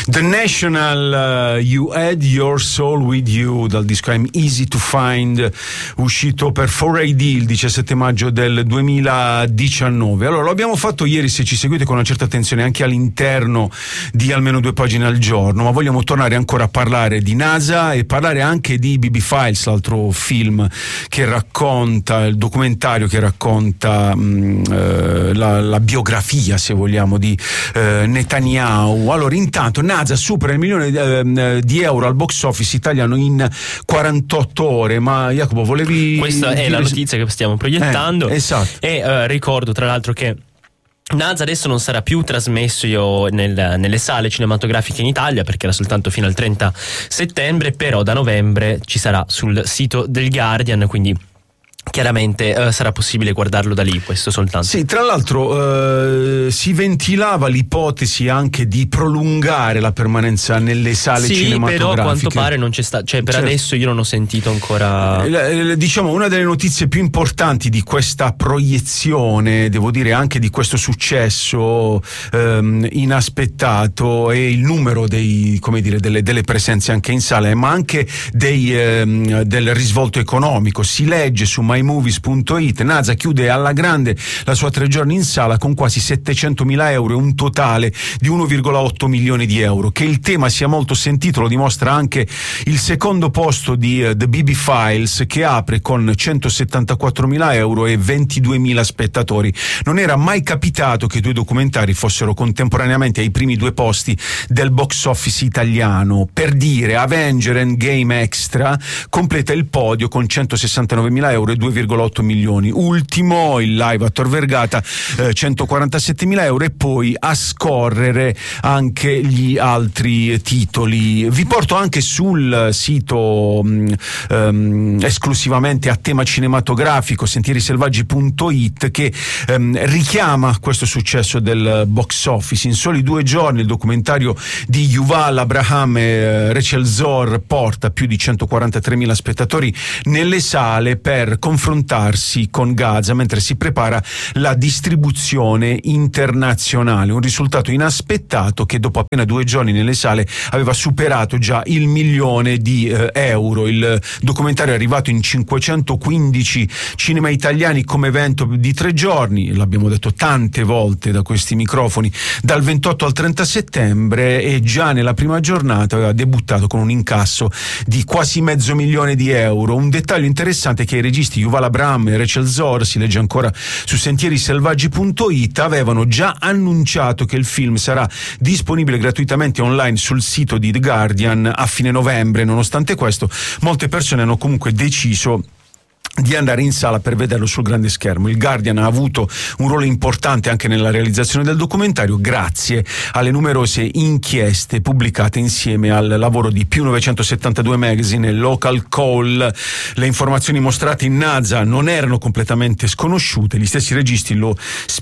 The National, You Had Your Soul With You, dal disco I'm Easy to Find, uscito per 4AD il 17 maggio del 2019. Allora, lo abbiamo fatto ieri, se ci seguite con una certa attenzione, anche all'interno di almeno 2 pagine al giorno, ma vogliamo tornare ancora a parlare di NASA e parlare anche di BB Files, l'altro film che racconta, il documentario che racconta la biografia, se vogliamo, di Netanyahu. Allora, intanto NASA supera il milione di euro al box office italiano in 48 ore. Ma Jacopo, volevi... Questa è la notizia che stiamo proiettando. Esatto. E ricordo tra l'altro che NASA adesso non sarà più trasmesso nelle sale cinematografiche in Italia, perché era soltanto fino al 30 settembre, però da novembre ci sarà sul sito del Guardian, quindi chiaramente sarà possibile guardarlo da lì, questo soltanto. Sì, tra l'altro si ventilava l'ipotesi anche di prolungare la permanenza nelle sale cinematografiche. Però a quanto pare non c'è stato, cioè per adesso io non ho sentito ancora. Diciamo, una delle notizie più importanti di questa proiezione, devo dire anche di questo successo inaspettato, è il numero delle presenze anche in sala, ma anche del risvolto economico. Si legge su mymovies.it, NASA chiude alla grande la sua 3 giorni in sala con quasi 700.000 euro e un totale di 1,8 milioni di euro. Che il tema sia molto sentito lo dimostra anche il secondo posto di The BB Files, che apre con 174.000 euro e 22.000 spettatori. Non era mai capitato che 2 documentari fossero contemporaneamente ai primi 2 posti del box office italiano. Per dire, Avenger Endgame Extra completa il podio con 169.000 euro e 2,8 milioni. Ultimo, il live a Tor Vergata, 147.000 euro, e poi a scorrere anche gli altri titoli. Vi porto anche sul sito esclusivamente a tema cinematografico, sentieriselvaggi.it, che richiama questo successo del box office. In soli 2 giorni il documentario di Yuval Abraham e Rachel Zor porta più di 143.000 spettatori nelle sale per confrontarsi con Gaza mentre si prepara la distribuzione internazionale. Un risultato inaspettato che dopo appena 2 giorni nelle sale aveva superato già il milione di euro. Il documentario è arrivato in 515 cinema italiani come evento di 3 giorni, l'abbiamo detto tante volte da questi microfoni, dal 28 al 30 settembre, e già nella prima giornata aveva debuttato con un incasso di quasi $500,000 di euro. Un dettaglio interessante è che i registi Yuval Abraham e Rachel Zor, si legge ancora su sentieriselvaggi.it, avevano già annunciato che il film sarà disponibile gratuitamente online sul sito di The Guardian a fine novembre. Nonostante questo, molte persone hanno comunque deciso di andare in sala per vederlo sul grande schermo. Il Guardian ha avuto un ruolo importante anche nella realizzazione del documentario, grazie alle numerose inchieste pubblicate insieme al lavoro di più 972 magazine e Local Call. Le informazioni mostrate in NASA non erano completamente sconosciute. Gli stessi registi lo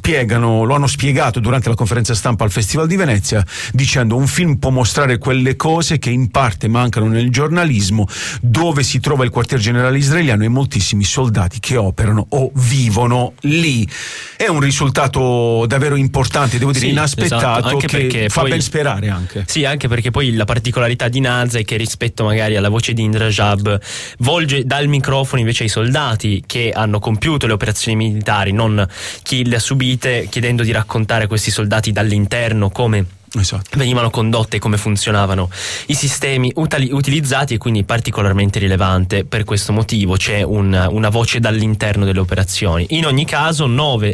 hanno spiegato durante la conferenza stampa al Festival di Venezia, dicendo: un film può mostrare quelle cose che in parte mancano nel giornalismo, dove si trova il quartier generale israeliano e moltissimi soldati che operano o vivono lì. È un risultato davvero importante, devo dire, inaspettato, esatto, anche che fa ben sperare anche. Sì, anche perché poi la particolarità di NASA è che, rispetto magari alla voce di Indra Jab, volge dal microfono invece ai soldati che hanno compiuto le operazioni militari, non chi le ha subite, chiedendo di raccontare a questi soldati dall'interno come venivano condotte e come funzionavano i sistemi utilizzati, e quindi particolarmente rilevante. Per questo motivo c'è una voce dall'interno delle operazioni. In ogni caso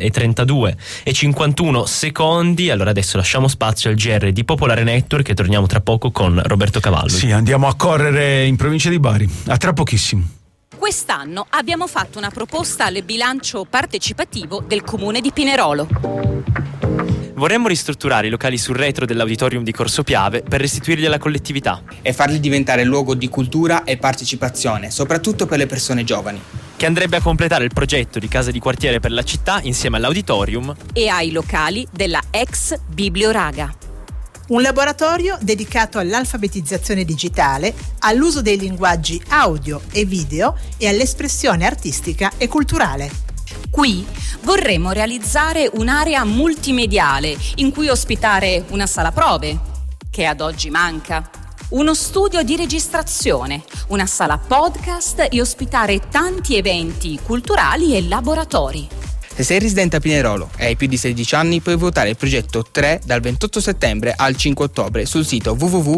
9:32 e 51 secondi. Allora adesso lasciamo spazio al GR di Popolare Network e torniamo tra poco con Roberto Cavallo. Sì, andiamo a correre in provincia di Bari. A tra pochissimo. Quest'anno abbiamo fatto una proposta al bilancio partecipativo del comune di Pinerolo. Vorremmo ristrutturare i locali sul retro dell'auditorium di Corso Piave per restituirli alla collettività e farli diventare luogo di cultura e partecipazione, soprattutto per le persone giovani. Che andrebbe a completare il progetto di casa di quartiere per la città insieme all'auditorium e ai locali della ex Biblioraga. Un laboratorio dedicato all'alfabetizzazione digitale, all'uso dei linguaggi audio e video e all'espressione artistica e culturale. Qui vorremmo realizzare un'area multimediale in cui ospitare una sala prove, che ad oggi manca. Uno studio di registrazione, una sala podcast e ospitare tanti eventi culturali e laboratori. Se sei residente a Pinerolo e hai più di 16 anni, puoi votare il progetto 3 dal 28 settembre al 5 ottobre sul sito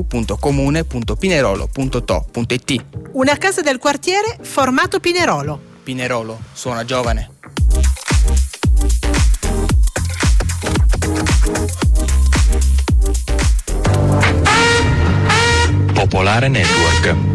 www.comune.pinerolo.to.it. Una casa del quartiere formato Pinerolo. Pinerolo suona giovane. Popolare Network.